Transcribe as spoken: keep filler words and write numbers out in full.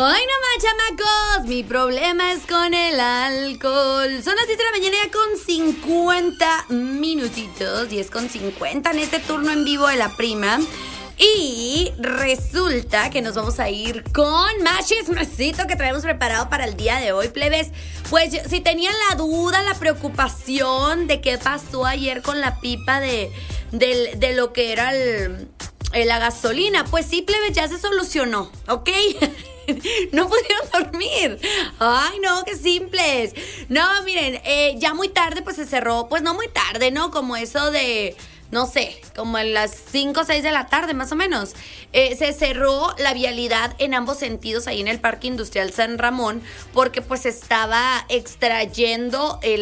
Hoy nomás, chamacos, mi problema es con el alcohol. Son las siete de la mañana ya con cincuenta minutitos, diez con cincuenta en este turno en vivo de la prima. Y resulta que nos vamos a ir con más chismecito que traemos preparado para el día de hoy, plebes. Pues si tenían la duda, la preocupación de qué pasó ayer con la pipa de, de, de lo que era el, la gasolina, pues sí, plebes, ya se solucionó, ¿ok? No pudieron dormir. Ay, no, qué simples. No, miren, eh, ya muy tarde pues se cerró. Pues no muy tarde, ¿no? Como eso de, no sé, como a las cinco o seis de la tarde más o menos. Eh, se cerró la vialidad en ambos sentidos ahí en el Parque Industrial San Ramón porque pues estaba extrayendo el